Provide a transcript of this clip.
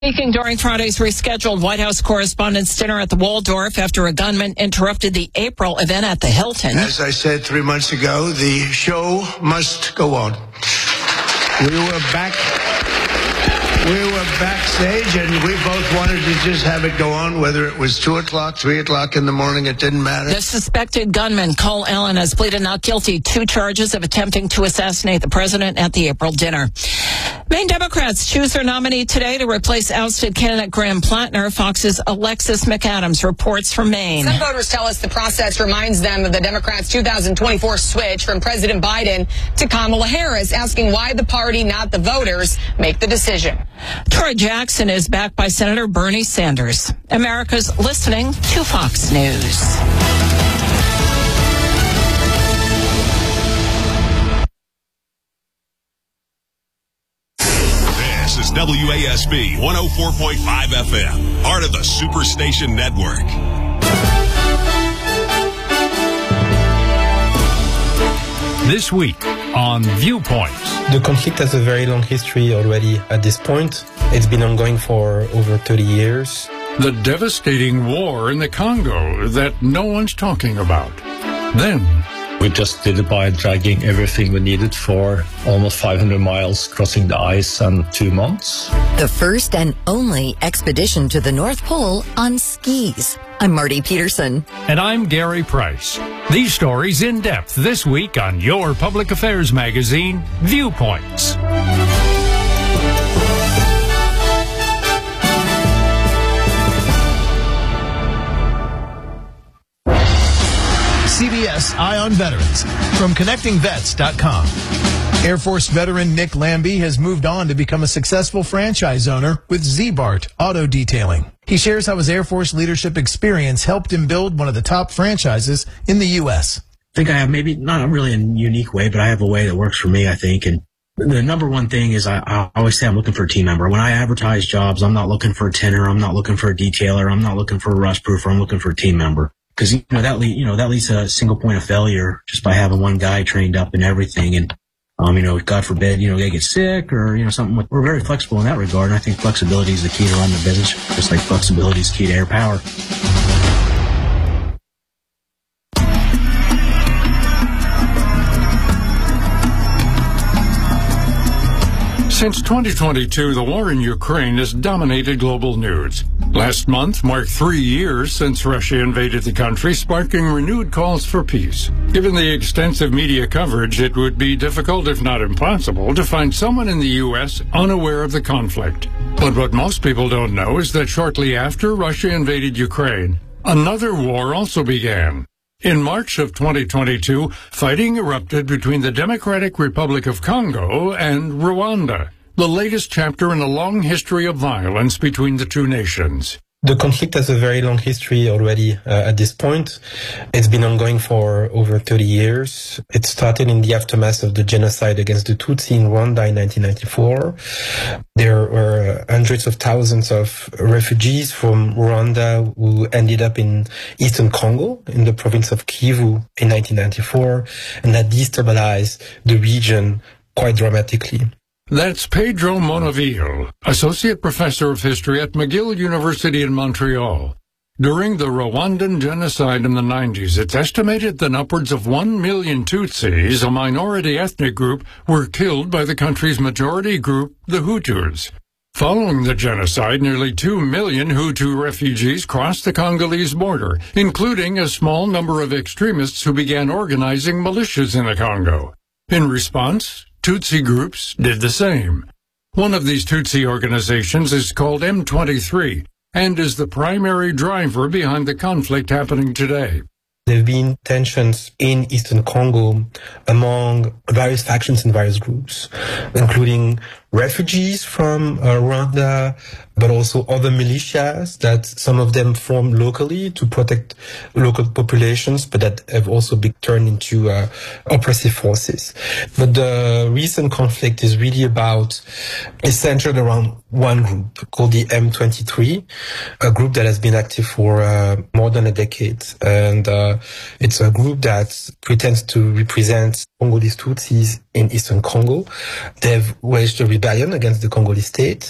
Speaking during Friday's rescheduled White House Correspondents' Dinner at the Waldorf after a gunman interrupted the April event at the Hilton. As I said 3 months ago, the show must go on. We were backstage, and we both wanted to just have it go on, whether it was 2 o'clock, 3 o'clock in the morning, it didn't matter. The suspected gunman, Cole Allen, has pleaded not guilty to charges of attempting to assassinate the president at the April dinner. Maine Democrats choose their nominee today to replace ousted candidate Graham Plattner. Fox's Alexis McAdams reports from Maine. Some voters tell us the process reminds them of the Democrats' 2024 switch from President Biden to Kamala Harris, asking why the party, not the voters, make the decision. Troy Jackson is backed by Senator Bernie Sanders. America's listening to Fox News. This is WASB 104.5 FM, part of the Superstation Network. This week on Viewpoints. The conflict has a very long history already at this point. It's been ongoing for over 30 years. The devastating war in the Congo that no one's talking about. Then, we just did it by dragging everything we needed for almost 500 miles, crossing the ice in 2 months. The first and only expedition to the North Pole on skis. I'm Marty Peterson. And I'm Gary Price. These stories in depth this week on your public affairs magazine, Viewpoints. CBS Eye on Veterans from ConnectingVets.com. Air Force veteran Nick Lambie has moved on to become a successful franchise owner with Z-Bart Auto Detailing. He shares how his Air Force leadership experience helped him build one of the top franchises in the U.S. I think I have maybe not really a unique way, but I have a way that works for me, I think. And the number one thing is I always say I'm looking for a team member. When I advertise jobs, I'm not looking for a tenor. I'm not looking for a detailer. I'm not looking for a rust proofer. I'm looking for a team member. Because that leads to a single point of failure just by having one guy trained up in everything. And God forbid, they get sick or something. We're very flexible in that regard, and I think flexibility is the key to running the business, just like flexibility is key to air power. Since 2022, the war in Ukraine has dominated global news. Last month marked 3 years since Russia invaded the country, sparking renewed calls for peace. Given the extensive media coverage, it would be difficult, if not impossible, to find someone in the U.S. unaware of the conflict. But what most people don't know is that shortly after Russia invaded Ukraine, another war also began. In March of 2022, fighting erupted between the Democratic Republic of Congo and Rwanda, the latest chapter in a long history of violence between the two nations. The conflict has a very long history already at this point. It's been ongoing for over 30 years. It started in the aftermath of the genocide against the Tutsi in Rwanda in 1994. There were hundreds of thousands of refugees from Rwanda who ended up in eastern Congo, in the province of Kivu in 1994, and that destabilized the region quite dramatically. That's Pedro Monaville, Associate Professor of History at McGill University in Montreal. During the Rwandan genocide in the 90s, it's estimated that upwards of 1 million Tutsis, a minority ethnic group, were killed by the country's majority group, the Hutus. Following the genocide, nearly 2 million Hutu refugees crossed the Congolese border, including a small number of extremists who began organizing militias in the Congo. In response, Tutsi groups did the same. One of these Tutsi organizations is called M23 and is the primary driver behind the conflict happening today. There have been tensions in eastern Congo among various factions and various groups, including refugees from Rwanda, but also other militias that some of them form locally to protect local populations, but that have also been turned into oppressive forces. But the recent conflict is really is centered around one group called the M23, a group that has been active for more than a decade. And it's a group that pretends to represent Congolese Tutsis in eastern Congo. They've waged a rebellion against the Congolese state.